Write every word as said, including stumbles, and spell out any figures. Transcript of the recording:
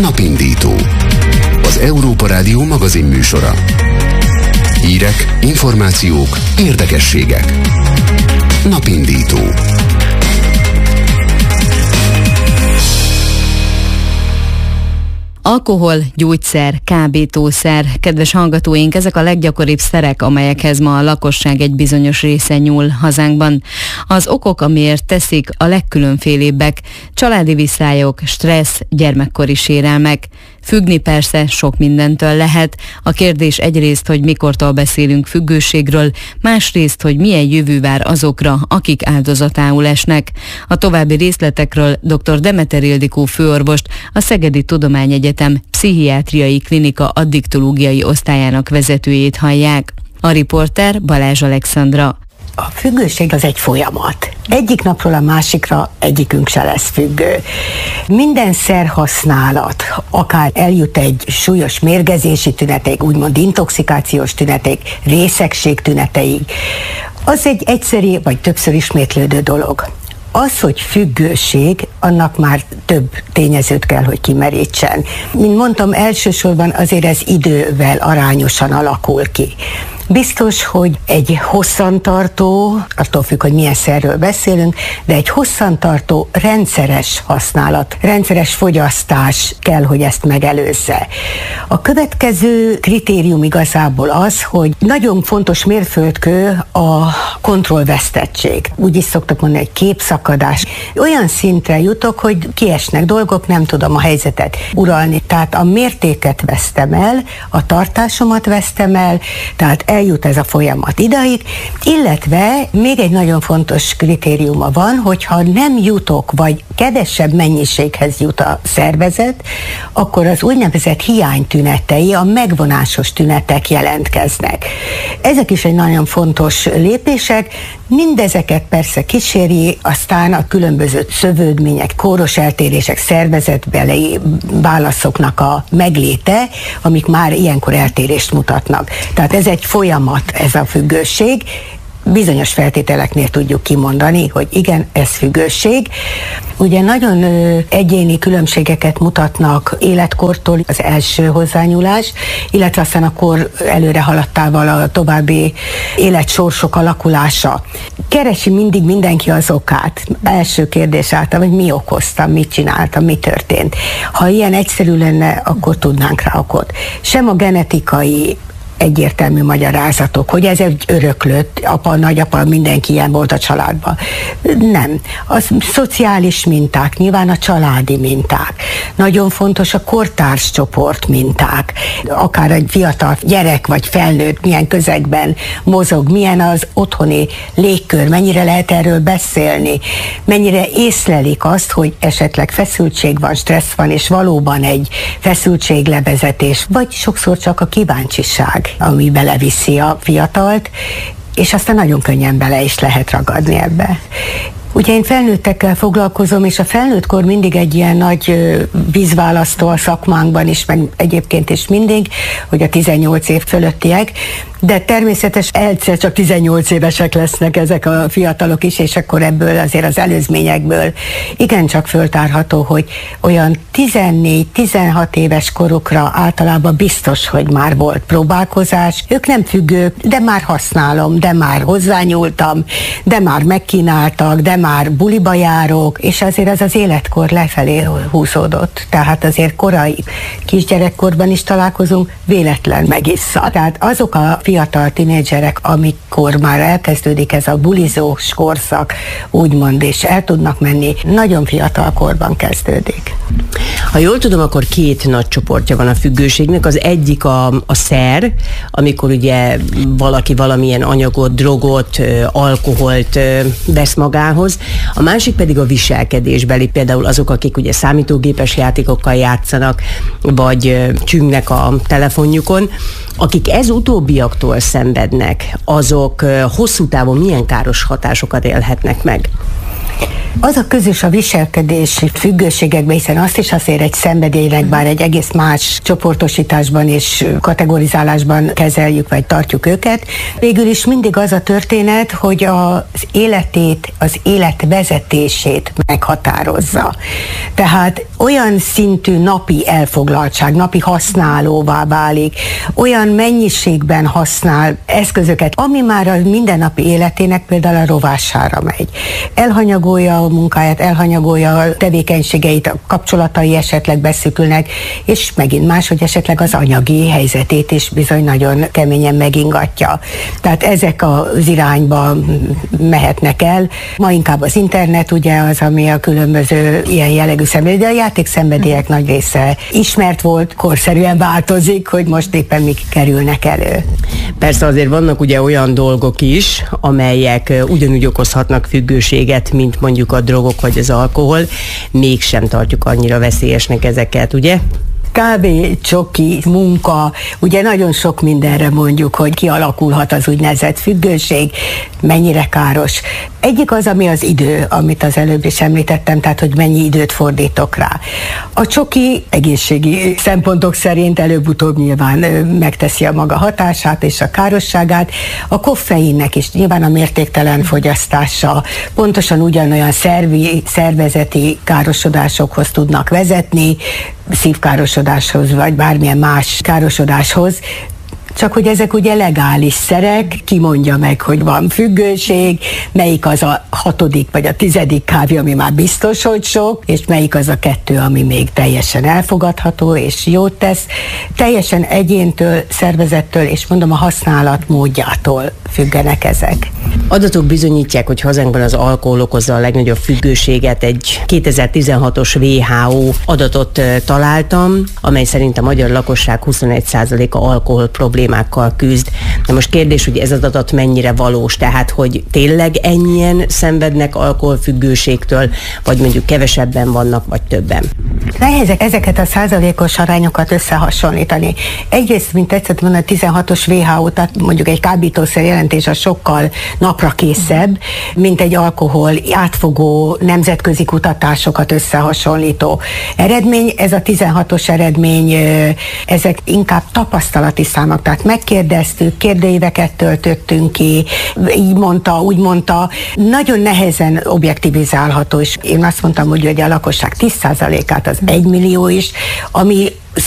Napindító. Az Európa Rádió magazin műsora. Hírek, információk, érdekességek. Napindító. Alkohol, gyógyszer, kábítószer. Kedves hallgatóink, ezek a leggyakoribb szerek, amelyekhez ma a lakosság egy bizonyos része nyúl hazánkban. Az okok, amiért teszik, a legkülönfélébbek: családi viszályok, stressz, gyermekkori sérelmek. Függni persze sok mindentől lehet. A kérdés egyrészt, hogy mikortól beszélünk függőségről, másrészt, hogy milyen jövő vár azokra, akik áldozatául esnek. A további részletekről dr. Demeter Ildikó főorvost, a Szegedi Tudományegyetem Pszichiátriai Klinika addiktológiai osztályának vezetőjét hallják. A riporter Balázs Alexandra. A függőség az egy folyamat. Egyik napról a másikra egyikünk se lesz függő. Minden szerhasználat, akár eljut egy súlyos mérgezési tüneteig, úgymond intoxikációs tüneteig, részegség tüneteig, az egy egyszeri vagy többször ismétlődő dolog. Az, hogy függőség, annak már több tényezőt kell, hogy kimerítsen. Mint mondtam, elsősorban azért ez idővel arányosan alakul ki. Biztos, hogy egy hosszantartó, attól függ, hogy milyen szerről beszélünk, de egy hosszantartó rendszeres használat, rendszeres fogyasztás kell, hogy ezt megelőzze. A következő kritérium igazából az, hogy nagyon fontos mérföldkő a kontrollvesztettség. Úgy is szoktak mondani, egy képszakadás. Olyan szintre jutok, hogy kiesnek dolgok, nem tudom a helyzetet uralni. Tehát a mértéket vesztem el, a tartásomat vesztem el, tehát eljut ez a folyamat idáig, illetve még egy nagyon fontos kritériuma van, hogyha nem jutok, vagy kevesebb mennyiséghez jut a szervezet, akkor az úgynevezett hiánytünetei, a megvonásos tünetek jelentkeznek. Ezek is egy nagyon fontos lépések, mindezeket persze kíséri, aztán a különböző szövődmények, kóros eltérések, szervezetbeli válaszoknak a megléte, amik már ilyenkor eltérést mutatnak. Tehát ez egy folyamat, ez a függőség. Bizonyos feltételeknél tudjuk kimondani, hogy igen, ez függőség. Ugye nagyon ö, egyéni különbségeket mutatnak életkortól az első hozzányúlás, illetve aztán a kor előre haladtával a további életsorsok alakulása. Keresi mindig mindenki az okát. Első kérdés által, hogy mi okozta, mit csináltam, mi történt. Ha ilyen egyszerű lenne, akkor tudnánk rá okot. Sem a genetikai egyértelmű magyarázatok, hogy ez egy öröklött, apa, nagyapa, mindenki ilyen volt a családban. Nem. Az szociális minták, nyilván a családi minták. Nagyon fontos a kortárs csoport minták. Akár egy fiatal gyerek vagy felnőtt milyen közegben mozog, milyen az otthoni légkör, mennyire lehet erről beszélni, mennyire észlelik azt, hogy esetleg feszültség van, stressz van, és valóban egy feszültséglevezetés, vagy sokszor csak a kíváncsiság, ami beleviszi a fiatalt, és aztán nagyon könnyen bele is lehet ragadni ebbe. Ugye én felnőttekkel foglalkozom, és a felnőttkor mindig egy ilyen nagy vízválasztó a szakmánkban is, meg egyébként is mindig, hogy a tizennyolc év fölöttiek, de természetes egyszer csak tizennyolc évesek lesznek ezek a fiatalok is, és akkor ebből azért az előzményekből igencsak föltárható, hogy olyan tizennégy-tizenhat éves korukra általában biztos, hogy már volt próbálkozás. Ők nem függők, de már használom, de már hozzányúltam, de már megkínáltak, de már buliba járok, és azért az az életkor lefelé húzódott. Tehát azért korai kisgyerekkorban is találkozunk, véletlen megissza. Tehát azok a fiatal tinédzserek, amikor már elkezdődik ez a bulizós korszak, úgymond, és el tudnak menni, nagyon fiatal korban kezdődik. Ha jól tudom, akkor két nagy csoportja van a függőségnek. Az egyik a, a szer, amikor ugye valaki valamilyen anyagot, drogot, alkoholt vesz magához. A másik pedig a viselkedésbeli, például azok, akik ugye számítógépes játékokkal játszanak, vagy csüngnek a telefonjukon. Akik ez utóbbiaktól szenvednek, azok hosszú távon milyen káros hatásokat élhetnek meg? Az a közös a viselkedési függőségekben, hiszen azt is azért egy szenvedélynek, bár egy egész más csoportosításban és kategorizálásban kezeljük, vagy tartjuk őket. Végül is mindig az a történet, hogy az életét, az életvezetését meghatározza. Tehát olyan szintű napi elfoglaltság, napi használóvá válik, olyan mennyiségben használ eszközöket, ami már a mindennapi életének például a rovására megy. Elhanyagolja a munkáját, elhanyagolja a tevékenységeit, a kapcsolatai esetleg beszűkülnek, és megint más, hogy esetleg az anyagi helyzetét is bizony nagyon keményen megingatja. Tehát ezek az irányba mehetnek el. Ma inkább az internet ugye az, ami a különböző ilyen jellegű szenvedély, de a játékszenvedélyek nagy része ismert volt, korszerűen változik, hogy most éppen mik kerülnek elő. Persze azért vannak ugye olyan dolgok is, amelyek ugyanúgy okozhatnak függőséget, mint mondjuk a drogok vagy az alkohol, mégsem tartjuk annyira veszélyesnek ezeket, ugye? Kávé, csoki, munka, ugye nagyon sok mindenre mondjuk, hogy kialakulhat az úgynevezett függőség, mennyire káros. Egyik az, ami az idő, amit az előbb is említettem, tehát hogy mennyi időt fordítok rá. A csoki egészségi szempontok szerint előbb-utóbb nyilván megteszi a maga hatását és a károsságát. A koffeinnek is nyilván a mértéktelen fogyasztása pontosan ugyanolyan szervi, szervezeti károsodásokhoz tudnak vezetni, szívkárosodáshoz, vagy bármilyen más károsodáshoz, csak hogy ezek ugye legális szerek, ki mondja meg, hogy van függőség, melyik az a hatodik vagy a tizedik kávé, ami már biztos, hogy sok, és melyik az a kettő, ami még teljesen elfogadható és jót tesz. Teljesen egyéntől, szervezettől, és mondom a használat módjától függenek ezek. Adatok bizonyítják, hogy hazánkban az alkohol okozza a legnagyobb függőséget. Egy kétezer-tizenhatos vé há ó adatot találtam, amely szerint a magyar lakosság huszonegy százaléka alkohol problémákkal küzd. Na most kérdés, hogy ez az adat mennyire valós, tehát hogy tényleg ennyien szenvednek alkoholfüggőségtől, vagy mondjuk kevesebben vannak, vagy többen? Nehéz ezeket a százalékos arányokat összehasonlítani. Egyrészt, mint tetszett mondani, a tizenhatos vé há ó, tehát mondjuk egy kábítószer jelentés a sokkal naprakészebb, mint egy alkohol átfogó nemzetközi kutatásokat összehasonlító eredmény. Ez a tizenhatos eredmény, ezek inkább tapasztalati számok, tehát megkérdeztük, kérdőíveket töltöttünk ki, így mondta, úgy mondta, nagyon nehezen objektivizálható, és én azt mondtam, hogy a lakosság tíz százalékát az egymillió is, ami